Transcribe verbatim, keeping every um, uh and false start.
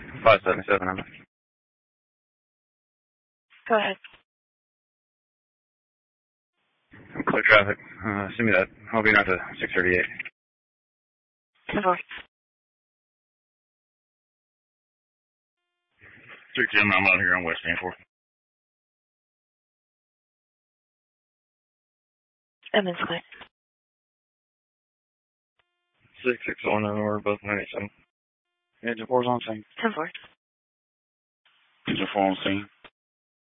five seventy-seven. I'm Go ahead. clear traffic. Uh, send me that. I'll be out to six thirty-eight. ten four. three ten, I'm out here on West Stanford. Edmonds Clay. six six one, and we're both ninety-seven. Engine four's on scene. ten four. Engine four on scene.